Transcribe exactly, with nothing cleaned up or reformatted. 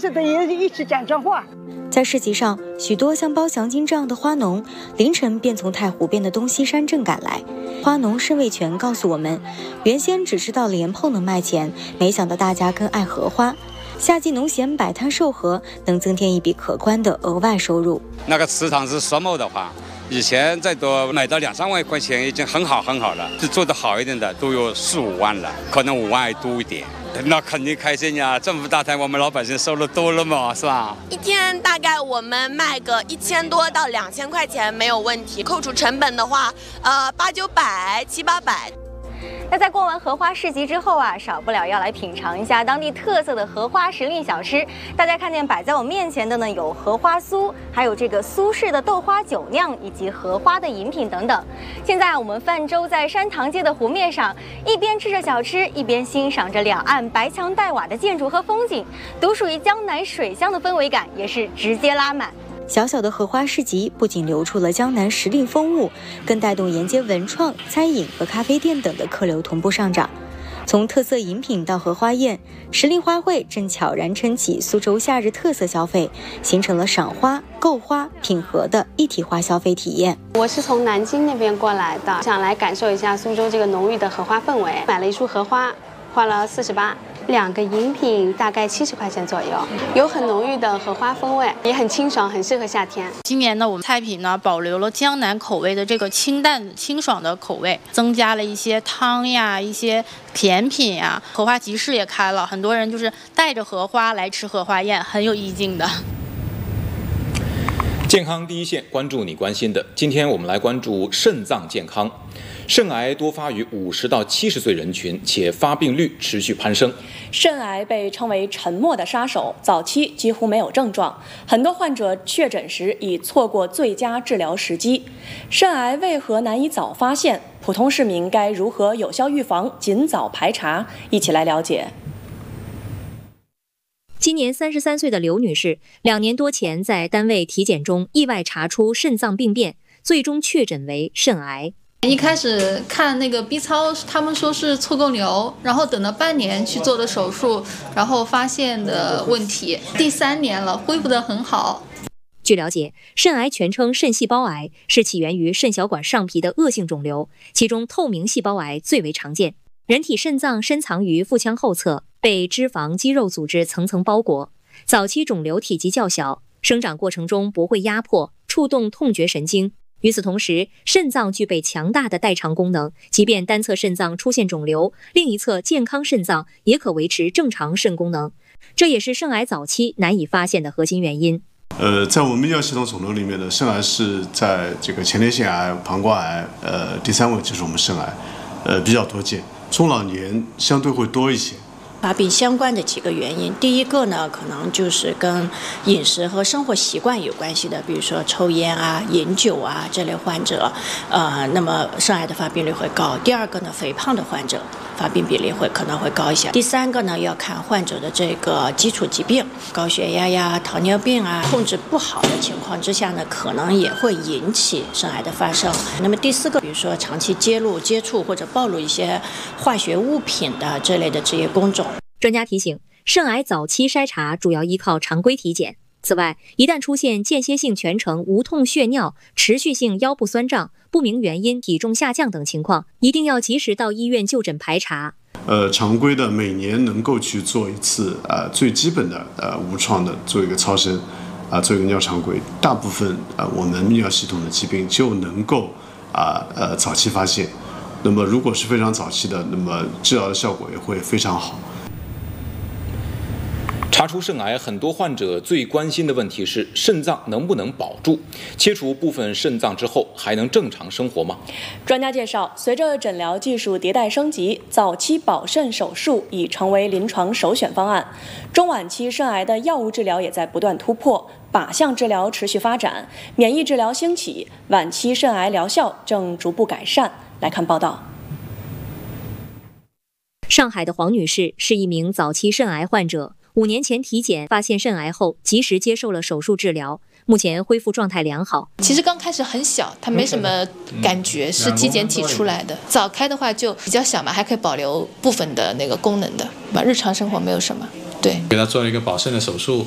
子的也一起讲讲话。 在市集上，许多像包祥金这样的花农凌晨便从太湖边的东西山镇赶来。花农申卫全告诉我们，原先只知道莲蓬能卖钱，没想到大家更爱荷花。夏季农闲摆摊售荷，能增添一笔可观的额外收入。 那个池塘是双亩的话，以前再多买到两三万块钱已经很好很好了，就做得好一点的都有四五万了，可能五万还多一点。那肯定开心呀！政府大摊，我们老百姓收入多了嘛，是吧？ 一天大概我们卖个一千多到两千块钱没有问题，扣除成本的话，呃，八九百、七八百。 那在逛完荷花市集之后啊，少不了要来品尝一下当地特色的荷花时令小吃。大家看见摆在我面前的呢，有荷花酥，还有这个苏式的豆花酒酿，以及荷花的饮品等等。现在我们泛舟在山塘街的湖面上，一边吃着小吃，一边欣赏着两岸白墙黛瓦的建筑和风景，独属于江南水乡的氛围感也是直接拉满。 小小的荷花市集不仅流出了江南时令风物，更带动沿街文创、餐饮和咖啡店等的客流同步上涨。从特色饮品到荷花宴，时令花卉正悄然撑起苏州夏日特色消费，形成了赏花、购花、品荷的一体化消费体验。 我是从南京那边过来的，想来感受一下苏州这个浓郁的荷花氛围，买了一束荷花，花了四十八。两个饮品大概七十块钱左右，有很浓郁的荷花风味，也很清爽，很适合夏天。 今年呢，我们菜品呢保留了江南口味的这个清淡清爽的口味，增加了一些汤呀、一些甜品呀。荷花集市也开了，很多人就是带着荷花来吃荷花宴，很有意境的。 健康第一线，关注你关心的。今天我们来关注肾脏健康。肾癌多发于五十到七十岁人群，且发病率持续攀升。 肾癌被称为沉默的杀手，早期几乎没有症状，很多患者确诊时已错过最佳治疗时机。肾癌为何难以早发现？普通市民该如何有效预防、尽早排查？一起来了解。 今年三十三岁的刘女士，两年多前在单位体检中意外查出肾脏病变，最终确诊为肾癌。 一开始看那个 B 超，他们说是错构瘤，然后等了半年去做的手术，然后发现的问题，第三年了，恢复得很好。 据了解，肾癌全称肾细胞癌，是起源于肾小管上皮的恶性肿瘤，其中透明细胞癌最为常见。人体肾脏深藏于腹腔后侧，被脂肪肌肉组织层层包裹。早期肿瘤体积较小，生长过程中不会压迫、触动痛觉神经。与此同时，肾脏具备强大的代偿功能，即便单侧肾脏出现肿瘤，另一侧健康肾脏也可维持正常肾功能，这也是肾癌早期难以发现的核心原因。 呃，在我们医疗系统肿瘤里面呢，肾癌是在这个前列腺癌、膀胱癌，呃，第三位就是我们肾癌，呃，比较多见，中老年相对会多一些。 发病相关的几个原因，第一个呢，可能就是跟饮食和生活习惯有关系的，比如说抽烟啊、饮酒啊这类患者，呃，那么肾癌的发病率会高。第二个呢，肥胖的患者发病比例会可能会高一些。第三个呢，要看患者的这个基础疾病，高血压呀、糖尿病啊，控制不好的情况之下呢，可能也会引起肾癌的发生。那么第四个，比如说长期揭露、接触或者暴露一些化学物品的这类的职业工种。 专家提醒，肾癌早期筛查主要依靠常规体检。此外，一旦出现间歇性全程无痛血尿、持续性腰部酸胀、不明原因体重下降等情况，一定要及时到医院就诊排查。 呃，常规的每年能够去做一次呃最基本的呃无创的做一个超声，啊、呃、做一个尿常规，大部分呃我们泌尿系统的疾病就能够啊 呃, 呃早期发现。那么如果是非常早期的，那么治疗的效果也会非常好。 查出肾癌，很多患者最关心的问题是肾脏能不能保住？切除部分肾脏之后，还能正常生活吗？ 专家介绍，随着诊疗技术迭代升级，早期保肾手术已成为临床首选方案。中晚期肾癌的药物治疗也在不断突破，靶向治疗持续发展，免疫治疗兴起，晚期肾癌疗效正逐步改善。来看报道。 上海的黄女士是一名早期肾癌患者。五年前体检发现肾癌后，及时接受了手术治疗，目前恢复状态良好。 其实刚开始很小，它没什么感觉，是体检体出来的。早开的话就比较小嘛，还可以保留部分的那个功能的，日常生活没有什么。对， 给他做了一个保肾的手术，